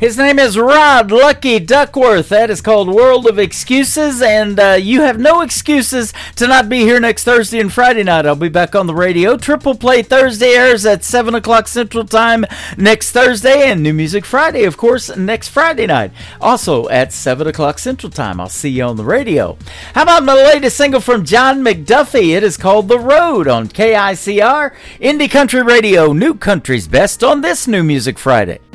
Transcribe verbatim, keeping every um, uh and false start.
His name is Rod Lucky Duckworth. That is called World of Excuses, and uh, you have no excuses to not be here next Thursday and Friday night. I'll be back on the radio. Triple Play Thursday airs at seven o'clock Central Time next Thursday, and New Music Friday, of course, next Friday night, also at seven o'clock Central Time. I'll see you on the radio. How about my latest single from John McDuffie? It is called The Road on K I C R, Indie Country Radio, New Country's Best on this New Music Friday.